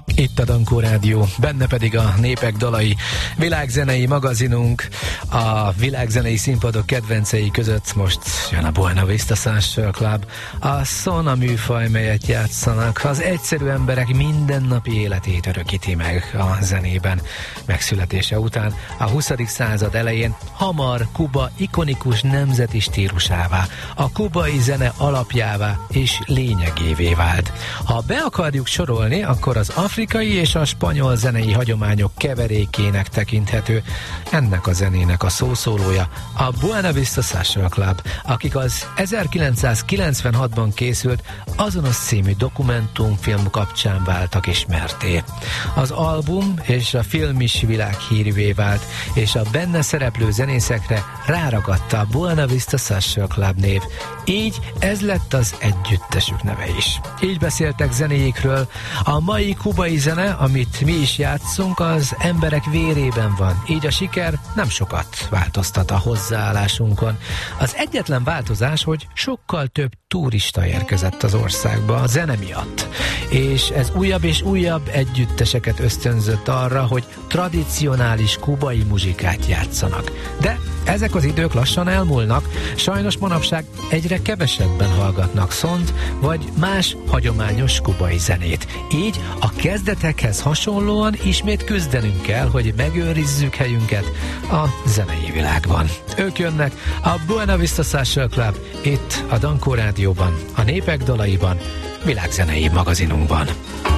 Itt a Dankó Rádió, benne pedig a Népek Dalai világzenei magazinunk. A világzenei színpadok kedvencei között most jön a Buena Vista Social Club, a szona műfaj, melyet játszanak. Az egyszerű emberek mindennapi életét örökíti meg a zenében megszületése után. A 20. század elején hamar Kuba ikonikus nemzeti stílusává, a kubai zene alapjává és lényegévé vált. Ha be akarjuk sorolni, akkor az afrikai és a spanyol zenei hagyományok keverékének tekinthető ennek a zenének a szószólója, a Buena Vista Social Club, akik az 1996-ban készült Azonos című dokumentumfilm kapcsán váltak ismerté. Az album és a film is világhírűvé vált, és a benne szereplő zenészekre ráragadta a Buena Vista Social Club név. Így ez lett az együttesük neve is. Így beszéltek zenéjékről. A mai kubai zene, amit mi is játszunk, az emberek vérében van. Így a siker nem sokat változtat a hozzáállásunkon. Az egyetlen változás, hogy sokkal több turista érkezett az országba a zene miatt. És ez újabb és újabb együtteseket ösztönzött arra, hogy tradicionális kubai muzsikát játszanak. De ezek az idők lassan elmúlnak, sajnos manapság egyre kevesebben hallgatnak szont, vagy más hagyományos kubai zenét. Így a kezdetekhez hasonlóan ismét küzdenünk kell, hogy megőrizzük helyünket a zenei világban. Ők jönnek, a Buena Vista Social Club, itt a Dankó Rádióban, a Népek Dalaiban, világzenei magazinunkban.